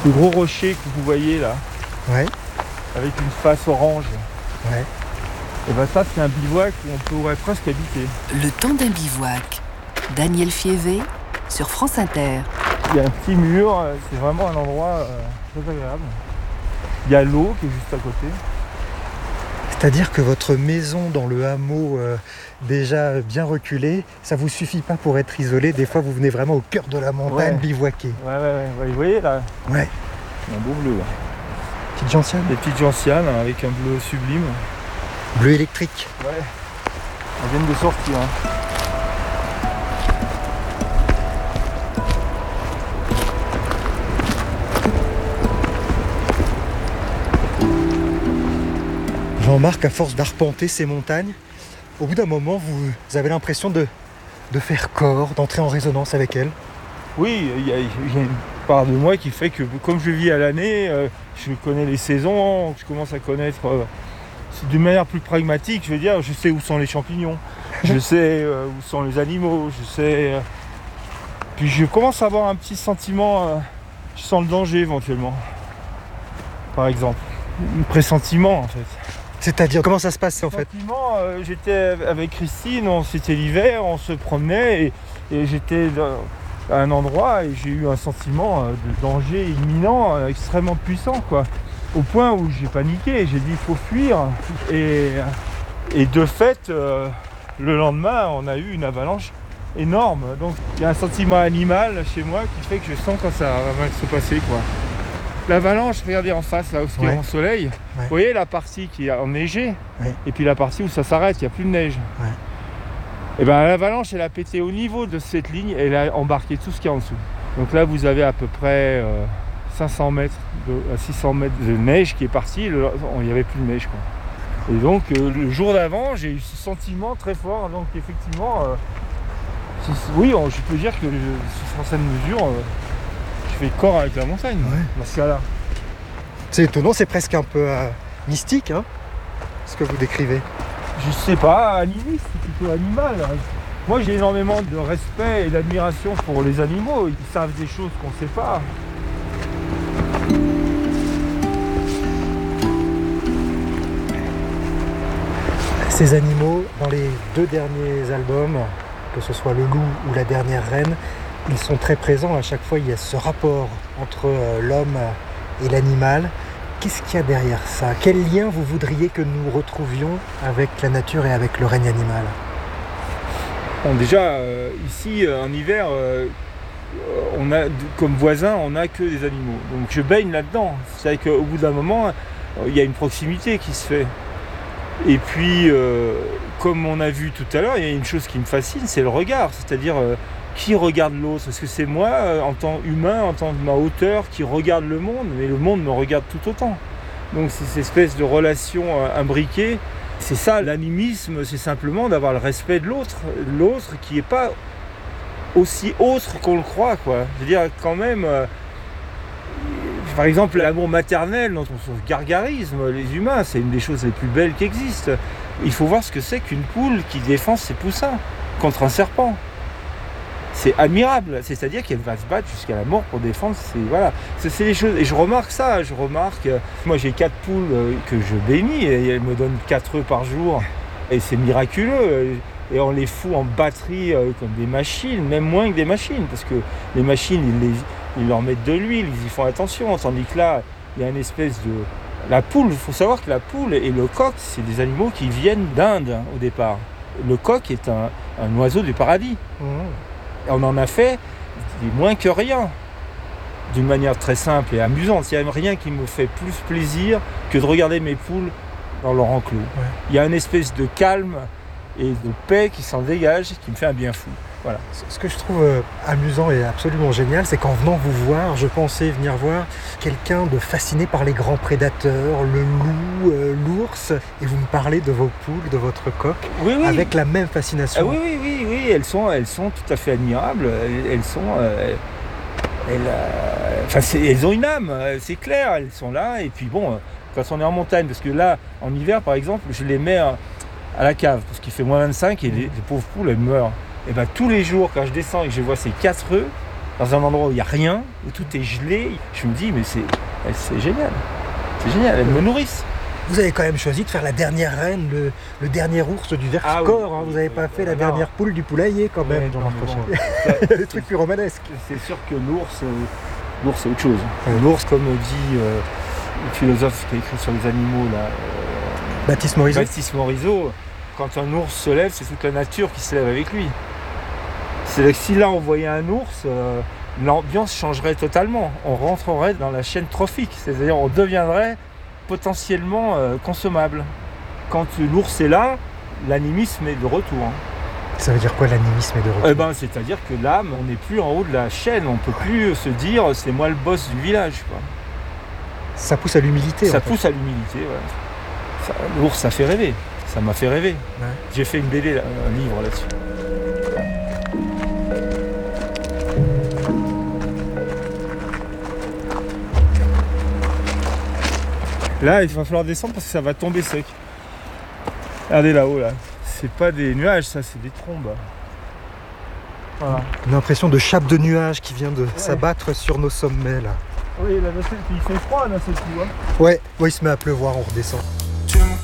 Ce gros rocher que vous voyez là, Ouais. avec une face orange, Ouais. et ben ça c'est un bivouac où on pourrait presque habiter. Le temps d'un bivouac. Daniel Fievé sur France Inter. Il y a un petit mur, c'est vraiment un endroit très agréable. Il y a l'eau qui est juste à côté. C'est-à-dire que votre maison dans le hameau déjà bien reculé, ça vous suffit pas pour être isolé. Des fois, vous venez vraiment au cœur de la montagne Ouais. bivouaquer. Ouais, vous voyez là, Ouais. un beau bleu là. Petite gentiane. Des petites gentianes avec un bleu sublime. Bleu électrique. Ouais, elles viennent de sortir. Hein. Jean-Marc, à force d'arpenter ces montagnes, au bout d'un moment, vous avez l'impression de faire corps, d'entrer en résonance avec elles. Oui, il y a une part de moi qui fait que comme je vis à l'année, je connais les saisons, je commence à connaître d'une manière plus pragmatique, je veux dire, je sais où sont les champignons, je sais où sont les animaux, je sais... Puis je commence à avoir un petit sentiment, je sens le danger éventuellement, par exemple. Un pressentiment en fait. C'est-à-dire, comment ça se passe en fait? Sentiment, j'étais avec Christine, c'était l'hiver, on se promenait et j'étais à un endroit et j'ai eu un sentiment de danger imminent, extrêmement puissant quoi. Au point où j'ai paniqué, j'ai dit il faut fuir et de fait le lendemain on a eu une avalanche énorme. Donc il y a un sentiment animal chez moi qui fait que je sens quand ça va se passer quoi. L'avalanche, regardez en face là où il y a mon soleil, vous voyez la partie qui est enneigée et puis la partie où ça s'arrête, il n'y a plus de neige. Ouais. Et bien l'avalanche elle a pété au niveau de cette ligne et elle a embarqué tout ce qu'il y a en dessous. Donc là vous avez à peu près 500 mètres à 600 mètres de neige qui est partie, il n'y avait plus de neige quoi. Et donc le jour d'avant j'ai eu ce sentiment très fort, donc effectivement, oui je peux dire que sur certaines mesures, je fais corps avec la montagne dans ce cas-là. C'est étonnant, c'est presque un peu mystique, hein, ce que vous décrivez. Je sais pas, animiste, c'est plutôt animal. Moi j'ai énormément de respect et d'admiration pour les animaux, ils savent des choses qu'on ne sait pas. Ces animaux, dans les 2 derniers albums, que ce soit Le Loup ou La Dernière Reine, ils sont très présents. À chaque fois, il y a ce rapport entre l'homme et l'animal. Qu'est-ce qu'il y a derrière ça? Quel lien vous voudriez que nous retrouvions avec la nature et avec le règne animal? Bon, déjà, ici, en hiver, on a, comme voisin, on n'a que des animaux. Donc je baigne là-dedans. C'est-à-dire qu'au bout d'un moment, il y a une proximité qui se fait. Et puis, comme on a vu tout à l'heure, il y a une chose qui me fascine, c'est le regard. C'est-à-dire, qui regarde l'autre? Parce que c'est moi, en tant qu'humain, en tant que ma hauteur, qui regarde le monde, mais le monde me regarde tout autant. Donc c'est cette espèce de relation imbriquée. C'est ça, l'animisme, c'est simplement d'avoir le respect de l'autre. L'autre qui n'est pas aussi autre qu'on le croit, quoi. Je veux dire, quand même... par exemple, l'amour maternel dont on se gargarisme, les humains, c'est une des choses les plus belles qui existent. Il faut voir ce que c'est qu'une poule qui défend ses poussins contre un serpent. C'est admirable, c'est-à-dire qu'elle va se battre jusqu'à la mort pour défendre voilà. C'est les choses, et je remarque ça, moi j'ai 4 poules que je bénis, et elles me donnent 4 œufs par jour, et c'est miraculeux, et on les fout en batterie comme des machines, même moins que des machines, parce que les machines, ils leur mettent de l'huile, ils y font attention, tandis que là, il y a une espèce de... La poule, il faut savoir que la poule et le coq, c'est des animaux qui viennent d'Inde au départ. Le coq est un oiseau du paradis. On en a fait moins que rien, d'une manière très simple et amusante. Il n'y a rien qui me fait plus plaisir que de regarder mes poules dans leur enclos. Il y a une espèce de calme et de paix qui s'en dégage, qui me fait un bien fou. Voilà. Ce que je trouve amusant et absolument génial, c'est qu'en venant vous voir, je pensais venir voir quelqu'un de fasciné par les grands prédateurs, le loup, l'ours, et vous me parlez de vos poules, de votre coq, avec la même fascination. Oui, elles sont tout à fait admirables, elles ont une âme, c'est clair, elles sont là, et puis bon, quand on est en montagne, parce que là, en hiver par exemple, je les mets à la cave, parce qu'il fait moins 25 et les pauvres poules, elles meurent. Et bien tous les jours, quand je descends et que je vois ces 4 œufs, dans un endroit où il n'y a rien, où tout est gelé. Je me dis, mais c'est génial. C'est génial, elles me nourrissent. Vous avez quand même choisi de faire la dernière reine, le dernier ours du Vercors. oui. Vous n'avez pas fait la dernière poule du poulailler quand même. Ouais, non, mais bon, Il y a des trucs plus romanesques. c'est sûr que l'ours, c'est autre chose. L'ours, comme dit le philosophe qui a écrit sur les animaux, là, Baptiste Morisot. Baptiste Morisot, quand un ours se lève, c'est toute la nature qui se lève avec lui. C'est que si là on voyait un ours, l'ambiance changerait totalement. On rentrerait dans la chaîne trophique, c'est-à-dire on deviendrait potentiellement consommable. Quand l'ours est là, l'animisme est de retour. Ça veut dire quoi l'animisme est de retour? C'est-à-dire que l'âme, on n'est plus en haut de la chaîne, on ne peut plus se dire c'est moi le boss du village, quoi. Ça pousse à l'humilité. Ça pousse à l'humilité, ouais. L'ours, ça fait rêver. Ça m'a fait rêver. Ouais. J'ai fait une BD, un livre là-dessus. Là, il va falloir descendre parce que ça va tomber sec. Regardez là-haut, là. C'est pas des nuages, ça, c'est des trombes. Voilà. Une impression de chape de nuages qui vient de s'abattre sur nos sommets là. Oui, là, il fait froid, là, ce coup. Hein. Ouais, il se met à pleuvoir, on redescend.